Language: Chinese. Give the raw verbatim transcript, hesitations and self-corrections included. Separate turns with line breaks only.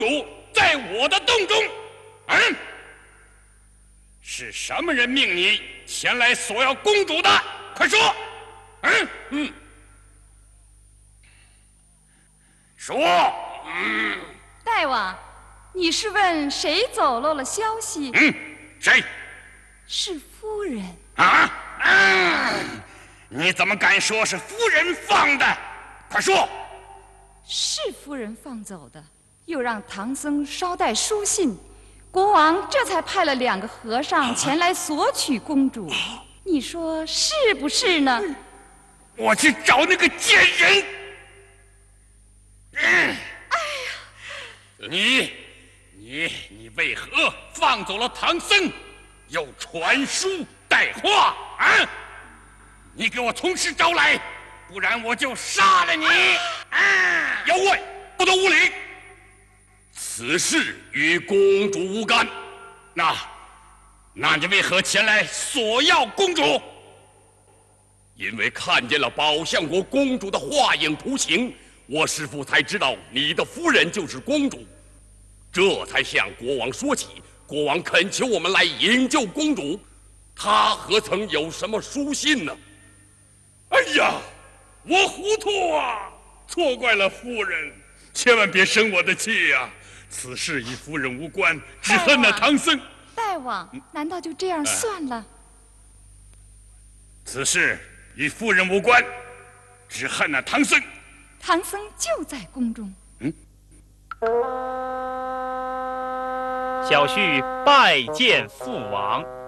主在我的洞中。嗯，是什么人命你前来索要公主的？快说！嗯嗯，说。嗯，
大王，你是问谁走漏了消息？
嗯，谁？
是夫人。
啊？嗯，你怎么敢说是夫人放的？快说！
是夫人放走的，又让唐僧捎带书信，国王这才派了两个和尚前来索取公主。你说是不是呢？
我去找那个贱人。嗯，
哎呀，
你你你为何放走了唐僧，又传书带话啊？你给我从实招来，不然我就杀了你！啊！妖怪，不得无礼！此事与公主无干。那，那你为何前来索要公主？因为看见了宝象国公主的画影图形，我师父才知道你的夫人就是公主，这才向国王说起。国王恳求我们来营救公主，他何曾有什么书信呢？哎呀，我糊涂啊！错怪了夫人，千万别生我的气呀、啊！此事与夫人无关，只恨那唐僧。
大王，难道就这样算了？
此事与夫人无关，只恨那唐僧。
唐僧就在宫中。
嗯。
小婿拜见父王。